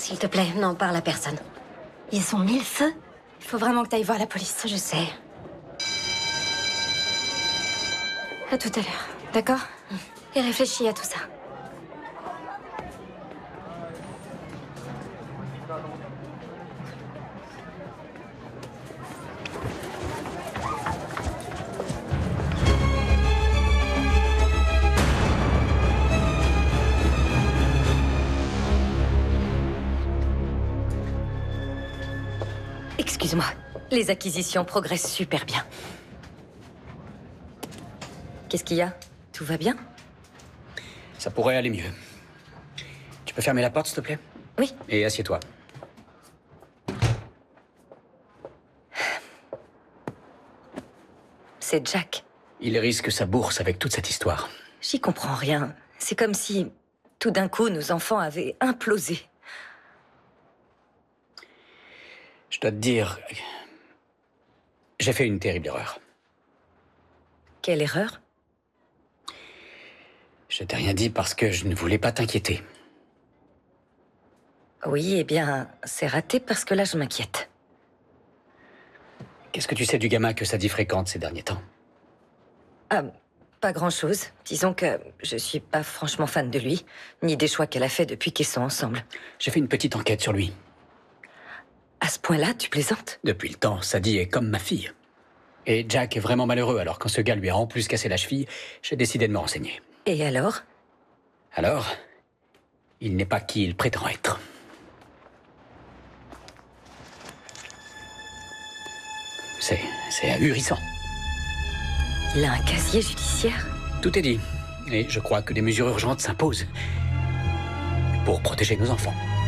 S'il te plaît, n'en parle à personne. Ils ont mis le feu? Il faut vraiment que t'ailles voir la police. Je sais. À tout à l'heure, d'accord? Et réfléchis à tout ça. Excuse-moi, les acquisitions progressent super bien. Qu'est-ce qu'il y a? Tout va bien? Ça pourrait aller mieux. Tu peux fermer la porte, s'il te plaît? Oui. Et assieds-toi. C'est Jack. Il risque sa bourse avec toute cette histoire. J'y comprends rien. C'est comme si, tout d'un coup, nos enfants avaient implosé. Je dois te dire... J'ai fait une terrible erreur. Quelle erreur? Je t'ai rien dit parce que je ne voulais pas t'inquiéter. Oui, eh bien, c'est raté parce que là, je m'inquiète. Qu'est-ce que tu sais du gamin que Sadie fréquente ces derniers temps? Ah, pas grand-chose. Disons que je suis pas franchement fan de lui, ni des choix qu'elle a fait depuis qu'ils sont ensemble. J'ai fait une petite enquête sur lui. À ce point-là, tu plaisantes? Depuis le temps, Sadie est comme ma fille. Et Jack est vraiment malheureux, alors quand ce gars lui a en plus cassé la cheville, j'ai décidé de me renseigner. Et alors? Alors, il n'est pas qui il prétend être. C'est ahurissant. Il a un casier judiciaire? Tout est dit. Et je crois que des mesures urgentes s'imposent. Pour protéger nos enfants.